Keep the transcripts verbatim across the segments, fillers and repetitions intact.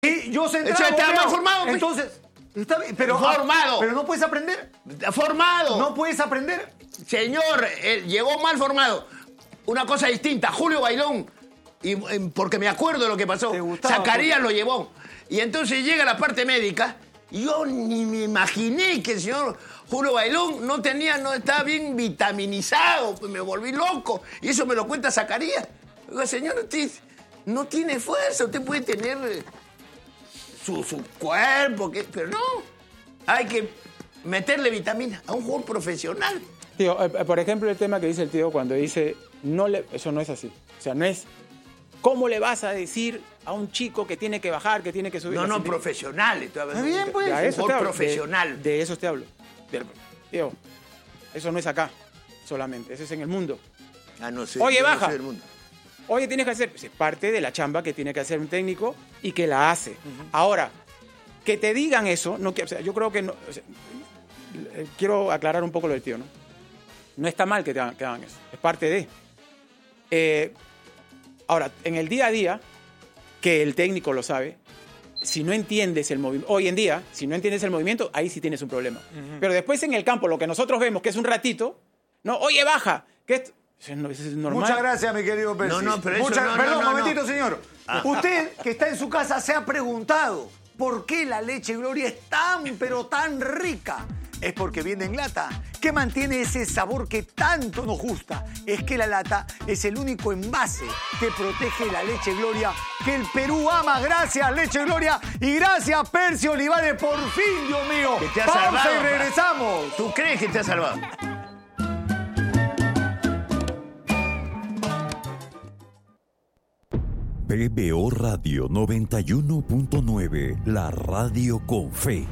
Y yo centrado. Está mal formado. Pues. Entonces, está bien, pero, formado. Pero no puedes aprender. Formado. No puedes aprender. Señor, él llegó mal formado. Una cosa distinta, Julio Bailón, y, porque me acuerdo de lo que pasó. Zacarías lo llevó. Y entonces llega la parte médica, y yo ni me imaginé que el señor Julio Bailón no tenía, no estaba bien vitaminizado, pues me volví loco. Y eso me lo cuenta Zacarías. Digo, señor, usted no tiene fuerza, usted puede tener su, su cuerpo, que, pero no. Hay que meterle vitamina a un jugador profesional. Tío, por ejemplo, el tema que dice el tío cuando dice, no le, eso no es así. O sea, no es, ¿cómo le vas a decir a un chico que tiene que bajar, que tiene que subir? No, no, profesional. Está bien, pues. De eso te hablo, profesional. De, de eso te hablo. De, tío, eso no es acá solamente, eso es en el mundo. Ah, no sé. Oye, baja. No sé el mundo. Oye, tienes que hacer, es parte de la chamba que tiene que hacer un técnico y que la hace. Uh-huh. Ahora, que te digan eso, no, o sea, yo creo que no, o sea, quiero aclarar un poco lo del tío, ¿no? No está mal que, te hagan, que hagan eso, es parte de. Eh, ahora, en el día a día, que el técnico lo sabe, si no entiendes el movimiento, hoy en día, si no entiendes el movimiento, ahí sí tienes un problema. Uh-huh. Pero después en el campo, lo que nosotros vemos, que es un ratito, no, oye, baja, que esto, eso es normal. Muchas gracias, mi querido Percy. No, no, pero eso Muchas, no, Perdón, un no, no, momentito, no. señor. Ajá. Usted, que está en su casa, se ha preguntado por qué la leche Gloria es tan, pero tan rica. Es porque viene en lata, que mantiene ese sabor que tanto nos gusta. Es que la lata es el único envase que protege la leche Gloria que el Perú ama. Gracias, leche Gloria, y gracias, Percy Olivares, por fin, Dios mío. Que te ha Pausa salvado, y regresamos. ¿Tú crees que te ha salvado? P B O Radio noventa y uno punto nueve, la radio con fe.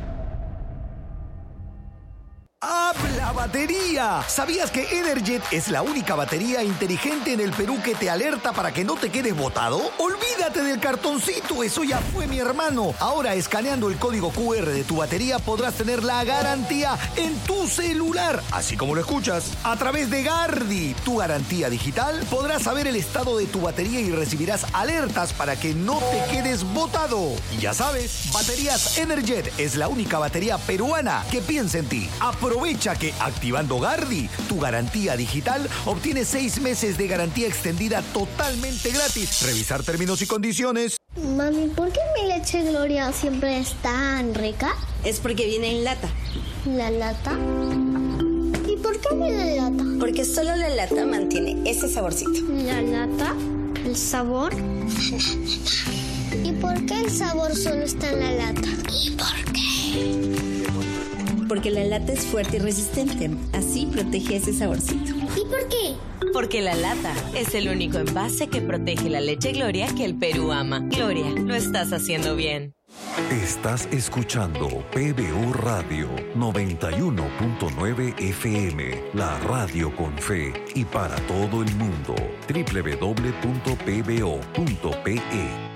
¡Habla batería! ¿Sabías que Energet es la única batería inteligente en el Perú que te alerta para que no te quedes botado? ¡Olvídate del cartoncito! Eso ya fue, mi hermano. Ahora, escaneando el código cu erre de tu batería, podrás tener la garantía en tu celular. Así como lo escuchas. A través de Gardi, tu garantía digital, podrás saber el estado de tu batería y recibirás alertas para que no te quedes botado. Y ya sabes, Baterías Energet es la única batería peruana que piensa en ti. Aprovecha que activando Gardi, tu garantía digital, obtienes seis meses de garantía extendida totalmente gratis. Revisar términos y condiciones. Mami, ¿por qué mi leche Gloria siempre es tan rica? Es porque viene en lata. ¿La lata? ¿Y por qué viene en lata? Porque solo la lata mantiene ese saborcito. ¿La lata? ¿El sabor? ¿Y por qué el sabor solo está en la lata? ¿Y por qué? Porque la lata es fuerte y resistente. Así protege ese saborcito. ¿Y por qué? Porque la lata es el único envase que protege la leche Gloria que el Perú ama. Gloria, lo estás haciendo bien. Estás escuchando P B O Radio noventa y uno punto nueve F M, la radio con fe y para todo el mundo. doble u doble u doble u punto p b o punto p e.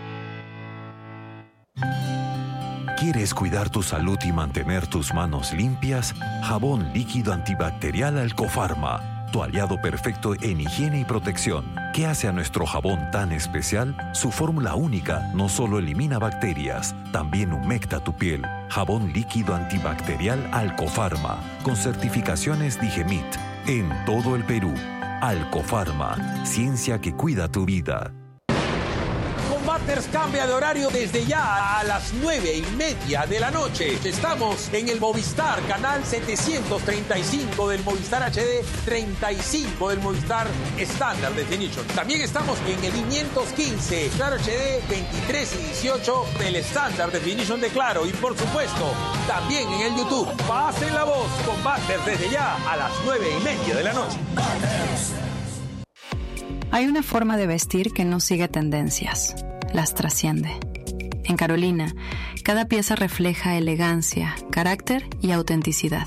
¿Quieres cuidar tu salud y mantener tus manos limpias? Jabón líquido antibacterial Alcofarma, tu aliado perfecto en higiene y protección. ¿Qué hace a nuestro jabón tan especial? Su fórmula única no solo elimina bacterias, también humecta tu piel. Jabón líquido antibacterial Alcofarma, con certificaciones Digemit, en todo el Perú. Alcofarma, ciencia que cuida tu vida. Combaters cambia de horario desde ya a las nueve y media de la noche. Estamos en el Movistar, canal setecientos treinta y cinco del Movistar H D, treinta y cinco del Movistar Standard Definition. También estamos en el quinientos quince, Claro H D, veintitrés y dieciocho del Standard Definition de Claro. Y por supuesto, también en el YouTube. Pasen la voz, Combaters desde ya a las nueve y media de la noche. Hay una forma de vestir que no sigue tendencias, las trasciende. En Carolina, cada pieza refleja elegancia, carácter y autenticidad.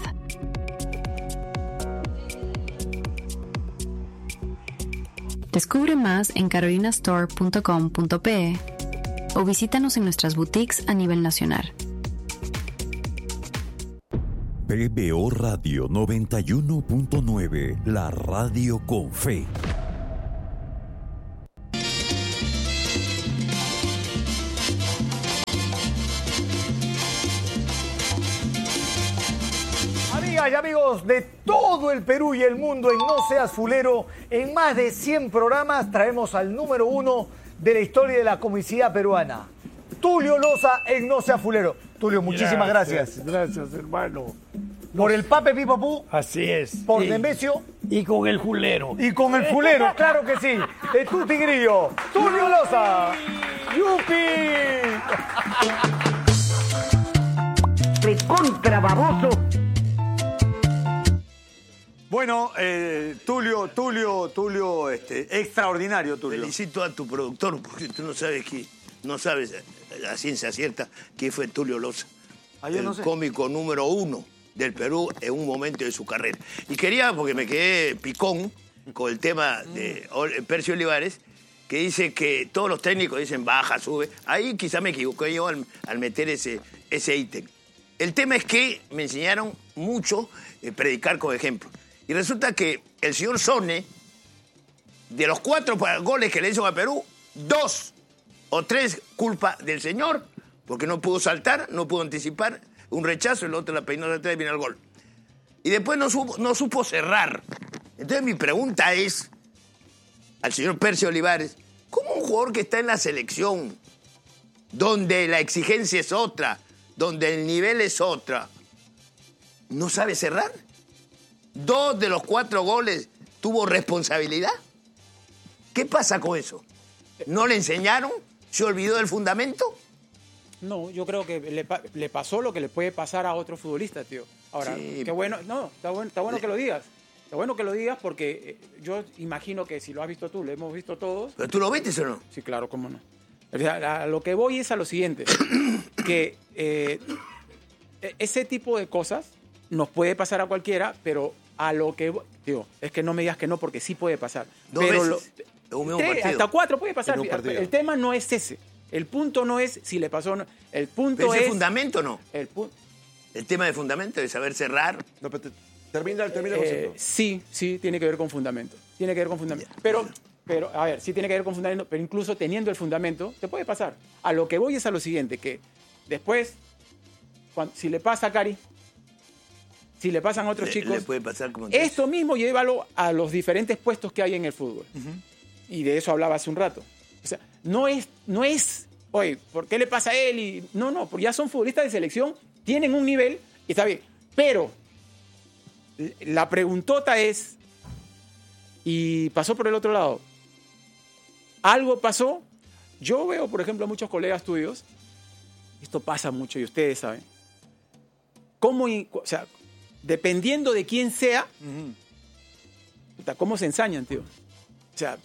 Descubre más en carolina store punto com punto p e o visítanos en nuestras boutiques a nivel nacional. P B O Radio noventa y uno punto nueve, la radio con fe. Amigas y amigos de todo el Perú y el mundo en No Seas Fulero, en más de cien programas traemos al número uno de la historia de la comicidad peruana, Tulio Loza en No Seas Fulero. Tulio, muchísimas gracias. Gracias, gracias hermano. Por el Pape Pipopú. Así es. Por y, Nemesio. Y con el fulero. Y con el fulero, claro que sí. De tu tigrillo, Tulio Loza. ¡Yupi! Recontra baboso. Bueno, eh, Tulio, Tulio, Tulio, este, extraordinario, Tulio. Felicito a tu productor, porque tú no sabes que, no sabes a ciencia cierta quién fue Tulio Loza. Ah, yo el no sé. cómico número uno del Perú en un momento de su carrera. Y quería, porque me quedé picón con el tema de Percio Olivares, que dice que todos los técnicos dicen baja, sube. Ahí quizá me equivoqué yo al, al meter ese, ese ítem. El tema es que me enseñaron mucho eh, predicar con ejemplo. Y resulta que el señor Sone, de los cuatro goles que le hizo a Perú, dos o tres culpa del señor, porque no pudo saltar, no pudo anticipar, un rechazo, el otro la peinó de atrás y viene el gol. Y después no supo, no supo cerrar. Entonces mi pregunta es al señor Percio Olivares, ¿cómo un jugador que está en la selección, donde la exigencia es otra, donde el nivel es otra, no sabe cerrar? Dos de los cuatro goles tuvo responsabilidad. ¿Qué pasa con eso? ¿No le enseñaron? ¿Se olvidó del fundamento? No, yo creo que le, le pasó lo que le puede pasar a otro futbolista, tío. Ahora, sí. Qué bueno, no, está bueno, está bueno que lo digas. Está bueno que lo digas porque yo imagino que si lo has visto tú, lo hemos visto todos. ¿Pero tú lo viste o no? Sí, claro, cómo no. O sea, a lo que voy es a lo siguiente, que eh, ese tipo de cosas nos puede pasar a cualquiera, pero a lo que... Digo, es que no me digas que no, porque sí puede pasar. Dos pero veces, lo, un mismo te, partido. Hasta cuatro puede pasar. El tema no es ese. El punto no es si le pasó o no. El punto ¿Pero es... ¿Ese fundamento no? El, pu el tema de fundamento, de saber cerrar. No, pero te, termina, termina eh, Sí, sí, tiene que ver con fundamento. Tiene que ver con fundamento. Pero, pero, a ver, sí tiene que ver con fundamento, pero incluso teniendo el fundamento, te puede pasar. A lo que voy es a lo siguiente, que después, cuando, si le pasa a Cari, si le pasan a otros le, chicos, le puede pasar como esto mismo llévalo a los diferentes puestos que hay en el fútbol. Uh-huh. Y de eso hablaba hace un rato. O sea, no es, no es, oye, ¿por qué le pasa a él? Y, no, no, porque ya son futbolistas de selección, tienen un nivel y está bien. Pero la preguntota es, ¿y pasó por el otro lado? ¿Algo pasó? Yo veo, por ejemplo, a muchos colegas tuyos, esto pasa mucho y ustedes saben, cómo, o sea, dependiendo de quién sea, uh-huh. cómo se ensañan, tío. O sea,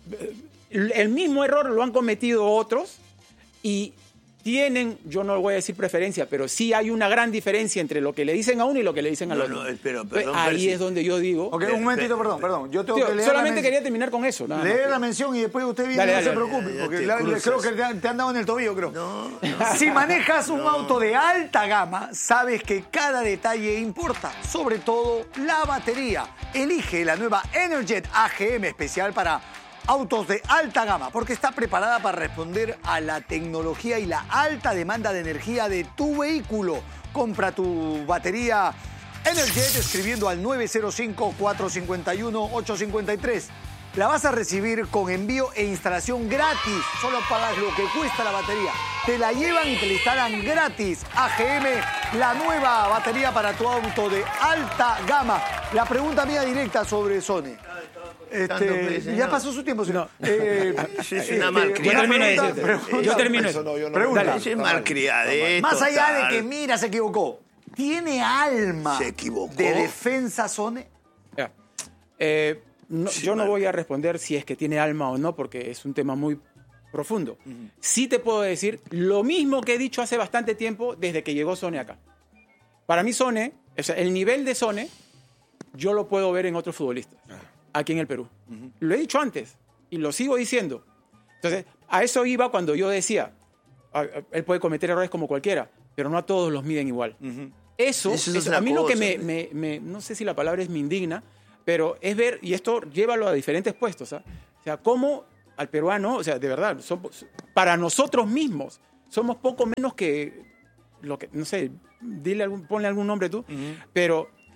el mismo error lo han cometido otros y tienen, yo no voy a decir preferencia, pero sí hay una gran diferencia entre lo que le dicen a uno y lo que le dicen al no, otro. No, espera, perdón, Ahí Percy. es donde yo digo... Ok, un momentito, perdón, perdón. Yo tengo tío, que leer solamente quería terminar con eso. Nada leer más. la mención y después usted viene, dale, no dale, se preocupe, dale, porque te la, creo que te han, te han dado en el tobillo, creo. No, no, si manejas un no. auto de alta gama, sabes que cada detalle importa, sobre todo la batería. Elige la nueva Energet A G M especial para autos de alta gama, porque está preparada para responder a la tecnología y la alta demanda de energía de tu vehículo. Compra tu batería Energet escribiendo al nueve cero cinco, cuatro cinco uno, ocho cinco tres. La vas a recibir con envío e instalación gratis. Solo pagas lo que cuesta la batería. Te la llevan y te la instalan gratis. A G M, la nueva batería para tu auto de alta gama. La pregunta mía directa sobre Sony. Este, ya pasó su tiempo, señor. No. Eh, es una malcriada. Yo termino de decirte. Yo termino eso. No, yo no, pregunta. Es malcriadez. Más allá total. de que, mira, se equivocó. ¿Tiene alma se equivocó. de defensa, Sony? Yeah. Eh, no, sí, yo no mal. voy a responder si es que tiene alma o no, porque es un tema muy profundo. Uh-huh. Sí te puedo decir lo mismo que he dicho hace bastante tiempo desde que llegó Sony acá. Para mí Sony, o sea, el nivel de Sony, yo lo puedo ver en otros futbolistas. Uh-huh. Aquí en el Perú. Uh-huh. Lo he dicho antes y lo sigo diciendo. Entonces, a eso iba cuando yo decía, a, a, él puede cometer errores como cualquiera, pero no a todos los miden igual. Uh-huh. Eso, eso, es eso a mí cosa, lo que me, me, me, no sé si la palabra es me indigna, pero es ver, y esto llévalo a diferentes puestos, ¿eh? O sea, cómo al peruano, o sea, de verdad, somos, para nosotros mismos, somos poco menos que, lo que no sé, dile algún, ponle algún nombre tú, uh-huh. pero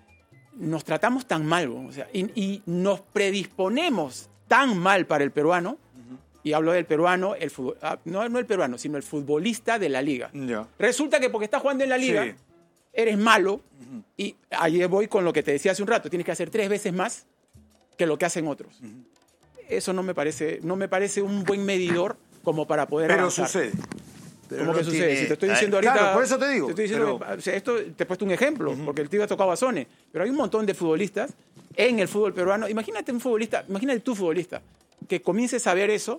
nos tratamos tan mal, o sea, y, y nos predisponemos tan mal para el peruano, uh-huh. y hablo del peruano, el fútbol, no, no el peruano, sino el futbolista de la liga. Yeah. Resulta que porque estás jugando en la liga, sí. eres malo, uh-huh. y ahí voy con lo que te decía hace un rato, tienes que hacer tres veces más que lo que hacen otros. Uh-huh. Eso no me parece, no me parece un buen medidor como para poder Pero avanzar. sucede. Pero ¿Cómo no que sucede? Tiene... Si te estoy diciendo ahorita... Claro, por eso te digo. Te estoy diciendo, pero... o sea, esto te he puesto un ejemplo, uh-huh. porque el tío ha tocado bazones. Pero hay un montón de futbolistas en el fútbol peruano. Imagínate un futbolista, imagínate tú futbolista, que comiences a ver eso.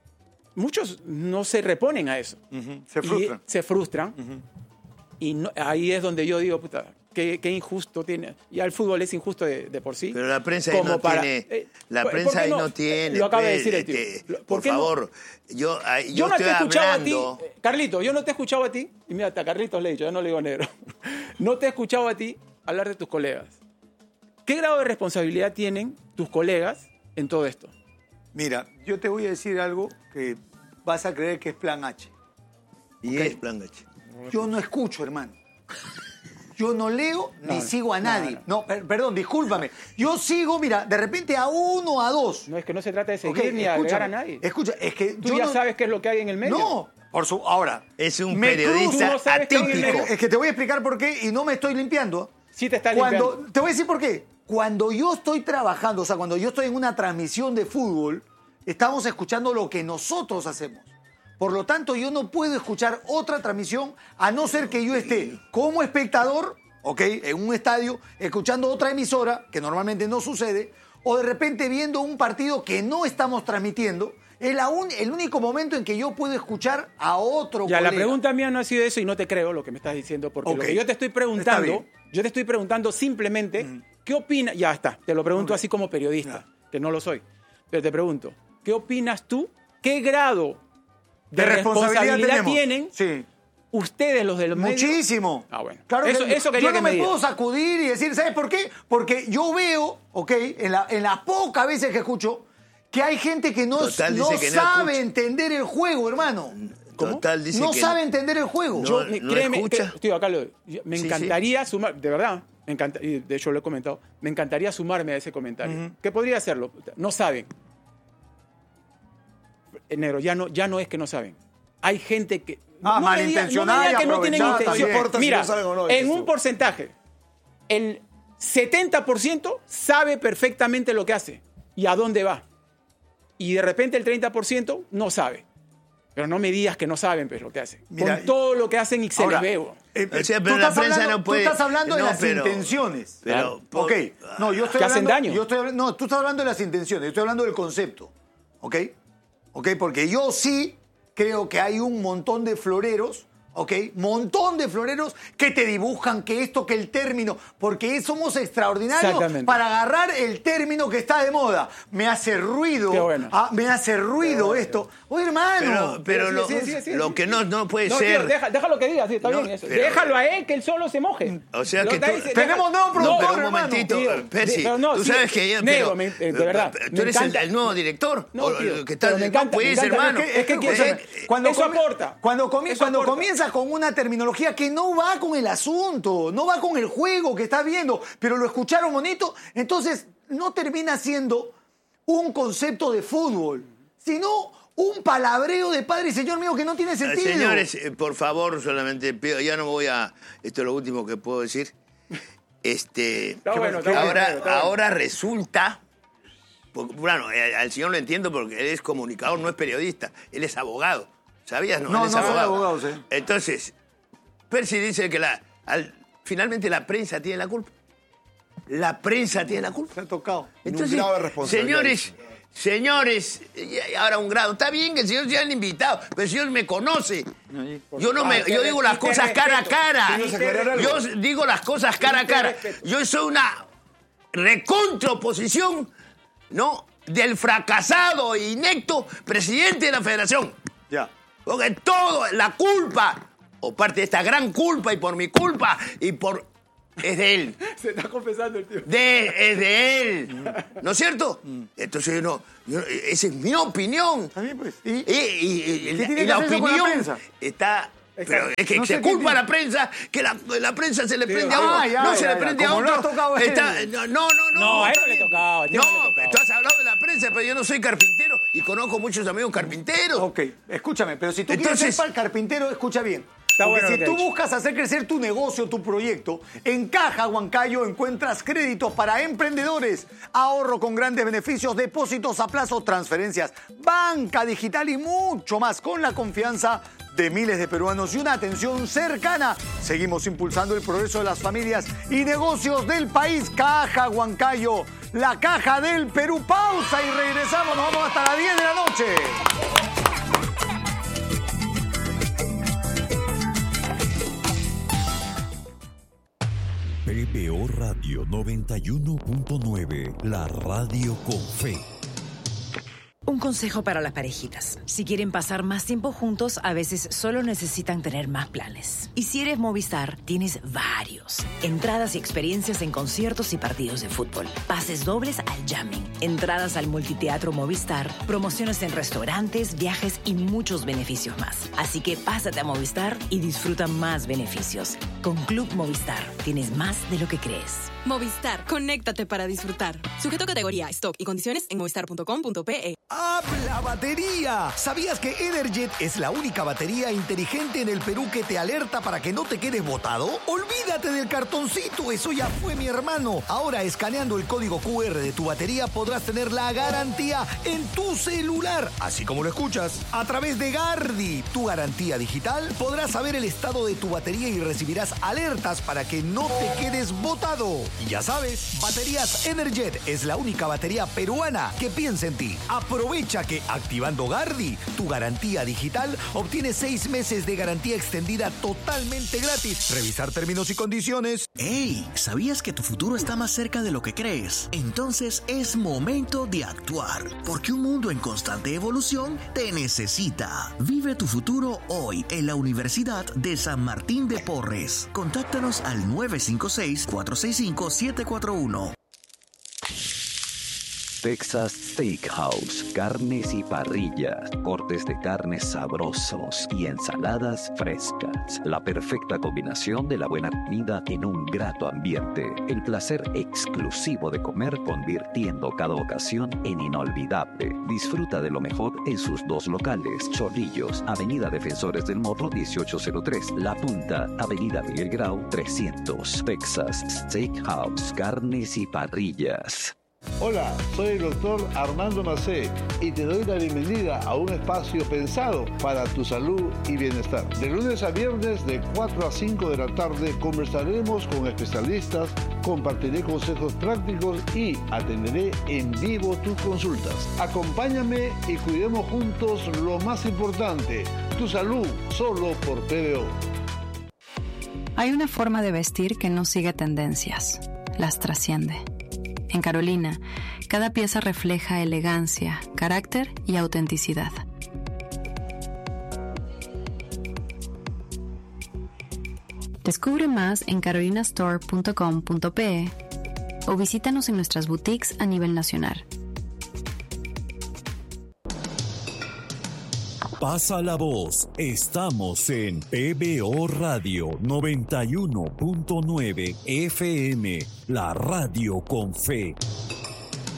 Muchos no se reponen a eso. Uh-huh. Se frustran. Y se frustran. Uh-huh. Y no, ahí es donde yo digo, puta, qué, qué injusto tiene. Ya el fútbol es injusto de, de por sí. Pero la prensa ahí no para, tiene. Eh, la prensa ahí no, no tiene. Lo acaba de decir el tío. Este, por favor, no? yo, yo, yo no estoy te he escuchado hablando... a ti, Carlito, yo no te he escuchado a ti, y mira, hasta Carlitos le he dicho, yo no le digo negro, no te he escuchado a ti hablar de tus colegas. ¿Qué grado de responsabilidad tienen tus colegas en todo esto? Mira, yo te voy a decir algo que vas a creer que es plan H. Y ¿Okay? es plan H. Yo no escucho, hermano. Yo no leo no, ni sigo a nadie. No, no. no per perdón, discúlpame. Yo sigo, mira, de repente a uno, a dos. No, es que no se trata de seguir okay, ni agregar a nadie. Escucha, es que Tú yo ya no... sabes qué es lo que hay en el medio. No, por su... Ahora, es un me periodista cruzo, atípico. Es que te voy a explicar por qué y no me estoy limpiando. Sí te está cuando, limpiando. Te voy a decir por qué. Cuando yo estoy trabajando, o sea, cuando yo estoy en una transmisión de fútbol, estamos escuchando lo que nosotros hacemos. Por lo tanto, yo no puedo escuchar otra transmisión a no ser que yo esté como espectador, ¿ok?, en un estadio, escuchando otra emisora, que normalmente no sucede, o de repente viendo un partido que no estamos transmitiendo. Es la un, el único momento en que yo puedo escuchar a otro Ya, colega. la pregunta mía no ha sido eso y no te creo lo que me estás diciendo, porque okay. lo que yo te estoy preguntando, yo te estoy preguntando simplemente, mm. ¿qué opinas? Ya está, te lo pregunto okay. así como periodista, yeah. que no lo soy, pero te pregunto, ¿qué opinas tú? ¿Qué grado de, de responsabilidad, responsabilidad tienen sí. ustedes, los de los medios? Muchísimo. Ah, bueno. Claro eso, que, eso quería yo no que me, me puedo sacudir y decir, ¿sabes por qué? Porque yo veo, ok, en, la, en las pocas veces que escucho, que hay gente que no, Total, no que sabe no entender el juego, hermano. ¿Cómo? Total, dice no que sabe entender el juego. No, yo, no créeme, escucha. Que, tío, acá lo, me sí, encantaría sí. sumar, de verdad, me encanta, y de hecho lo he comentado, me encantaría sumarme a ese comentario. Uh-huh. ¿Qué podría hacerlo? No saben. Negro, ya no, ya no es que no saben. Hay gente que... Ah, no malintencionada me diga, no me diga y que no tienen intención. importa Mira, si no saben o no, en eso. un porcentaje, el setenta por ciento sabe perfectamente lo que hace y a dónde va. Y de repente el treinta por ciento no sabe. Pero no me digas que no saben pues, lo que hacen. Mira, con todo lo que hacen y se les ve. Eh, o sea, pero la prensa hablando, no puede... Tú estás hablando no, de las pero, intenciones. Pero, por, ok. No, yo estoy que hablando, hacen daño. Yo estoy, no, tú estás hablando de las intenciones. Yo estoy hablando del concepto. ¿Ok? ¿Ok? Porque yo sí creo que hay un montón de floreros, ¿ok? Montón de floreros que te dibujan que esto, que el término, porque somos extraordinarios para agarrar el término que está de moda. Me hace ruido, bueno. ah, me hace ruido bueno. esto. Oye, hermano. Pero, pero lo, sí, sí, sí, sí, lo sí, que no, no puede no, ser... Tío, deja, déjalo que diga, sí, está no, bien eso. Pero, Déjalo a él, que él solo se moje. O sea lo que tú... dice, tenemos nuevo productor, no, pero un momentito, tío, Percy, de, no, tú sí, sabes que... Yo, negro, pero, me, eh, de verdad. ¿Tú eres el, el nuevo director? No, tío, que tal, me encanta, no puedes, me encanta, hermano. Es que, es que, es que cuando eso comi aporta. Cuando, comi eso cuando aporta. comienzas con una terminología que no va con el asunto, no va con el juego que estás viendo, pero lo escucharon bonito, entonces no termina siendo un concepto de fútbol, sino un palabreo de padre y señor mío que no tiene sentido. Señores, eh, por favor, solamente pido, ya no voy a... Esto es lo último que puedo decir. Este, está bueno, está ahora, bueno, está ahora bueno. resulta... Porque, bueno, al señor lo entiendo porque él es comunicador, no es periodista, él es abogado. ¿Sabías? No, no, él es no abogado. soy abogado, sí. Entonces, Percy dice que la, al, finalmente la prensa tiene la culpa. La prensa tiene la culpa. Se ha tocado. Entonces, un grado de responsabilidad. señores, señores, ahora un grado. Está bien que el señor sea el invitado, pero el señor me conoce. Yo no me, yo digo las cosas cara a cara. Yo digo las cosas cara a cara. Yo soy una recontraoposición, ¿no?, del fracasado e inecto presidente de la federación. Ya. Porque todo, la culpa, o parte de esta gran culpa y por mi culpa y por... es de él. Se está confesando el tío. De, es de él. ¿No es cierto? Entonces, no, yo, esa es mi opinión. También, pues. Y, y, y, y, ¿Qué y tiene la que hacer eso con la opinión prensa? está Pero es que No se sé qué culpa a tiene. la prensa, que la, la prensa se le Sí, prende a ah, uno, ya, no ya, se ya, le prende como a no otro. ha tocado él. Está- no, no, no, no. No, a él está no le bien. tocaba, a ti No, no le tocaba. tú has hablado de la prensa, pero yo no soy carpintero y conozco muchos amigos carpinteros. Ok, escúchame, pero si tú Entonces- quieres ser para el carpintero, escucha bien. Está Porque bueno si lo que tú ha dicho. buscas hacer crecer tu negocio, tu proyecto, en Caja Huancayo encuentras créditos para emprendedores, ahorro con grandes beneficios, depósitos a plazo, transferencias, banca digital y mucho más con la confianza de miles de peruanos y una atención cercana. Seguimos impulsando el progreso de las familias y negocios del país. Caja Huancayo, la caja del Perú. Pausa y regresamos. Nos vamos hasta las diez de la noche. P B O Radio noventa y uno punto nueve, la radio con fe. Un consejo para las parejitas. Si quieren pasar más tiempo juntos, a veces solo necesitan tener más planes. Y si eres Movistar, tienes varios. Entradas y experiencias en conciertos y partidos de fútbol. Pases dobles al jamming. Entradas al multiteatro Movistar. Promociones en restaurantes, viajes y muchos beneficios más. Así que pásate a Movistar y disfruta más beneficios. Con Club Movistar, tienes más de lo que crees. Movistar, conéctate para disfrutar. Sujeto a categoría, stock y condiciones en movistar punto com punto pe. ¡Habla batería! ¿Sabías que Energet es la única batería inteligente en el Perú que te alerta para que no te quedes botado? Olvídate del cartoncito, eso ya fue, mi hermano. Ahora, escaneando el código cu erre de tu batería, podrás tener la garantía en tu celular, así como lo escuchas. A través de Gardi, tu garantía digital, podrás saber el estado de tu batería y recibirás alertas para que no te quedes botado. Y ya sabes, Baterías Energet es la única batería peruana que piensa en ti. Aprovecha que activando Gardi, tu garantía digital, obtienes seis meses de garantía extendida totalmente gratis. Revisar términos y condiciones. ¡Ey! ¿Sabías que tu futuro está más cerca de lo que crees? Entonces es momento de actuar, porque un mundo en constante evolución te necesita. Vive tu futuro hoy en la Universidad de San Martín de Porres. Contáctanos al nueve cinco seis, cuatro seis cinco, siete cuatro uno. Texas Steakhouse, carnes y parrillas, cortes de carnes sabrosos y ensaladas frescas. La perfecta combinación de la buena comida en un grato ambiente. El placer exclusivo de comer convirtiendo cada ocasión en inolvidable. Disfruta de lo mejor en sus dos locales. Chorrillos, Avenida Defensores del Morro dieciocho cero tres. La Punta, Avenida Miguel Grau trescientos. Texas Steakhouse, carnes y parrillas. Hola, soy el doctor Armando Macé y te doy la bienvenida a un espacio pensado para tu salud y bienestar. De lunes a viernes de cuatro a cinco de la tarde conversaremos con especialistas, compartiré consejos prácticos y atenderé en vivo tus consultas. Acompáñame y cuidemos juntos lo más importante, tu salud, solo por P B O. Hay una forma de vestir que no sigue tendencias, las trasciende. En Carolina, cada pieza refleja elegancia, carácter y autenticidad. Descubre más en carolina store punto com punto pe o visítanos en nuestras boutiques a nivel nacional. Pasa la voz, estamos en P B O Radio noventa y uno punto nueve F M, la radio con fe.